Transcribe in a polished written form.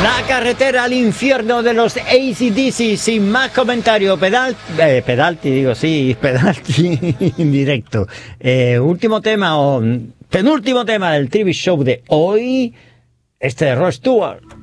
La carretera al infierno de los AC/DC, sin más comentario. Pedalti en directo. Último tema o penúltimo tema del TV Show de hoy, este de Rod Stewart.